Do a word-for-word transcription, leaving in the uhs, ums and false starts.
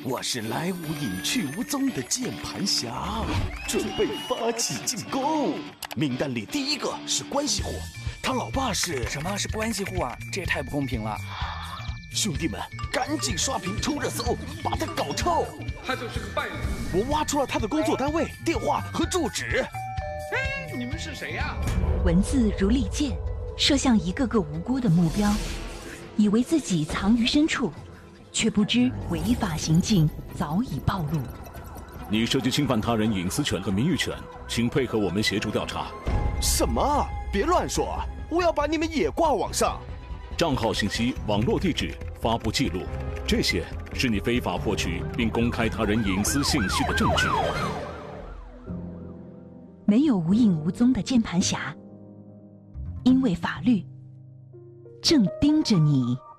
我是来无影去无踪的键盘侠，准备发起进攻。名单里第一个是关系户，他老爸是什么是关系户啊？这也太不公平了！ 兄弟们，赶紧刷屏冲热搜，把他搞臭！ 他就是个败类。 我挖出了他的工作单位、电话和住址。 哎，你们是谁呀？ 文字如利剑，射向一个个无辜的目标，以为自己藏于深处，却不知违法行径早已暴露。 你涉及侵犯他人隐私权和名誉权，请配合我们协助调查。 什么？别乱说！我要把你们也挂网上。 账号信息、网络地址、发布记录，这些是你非法获取并公开他人隐私信息的证据。 没有无影无踪的键盘侠，因为法律正盯着你。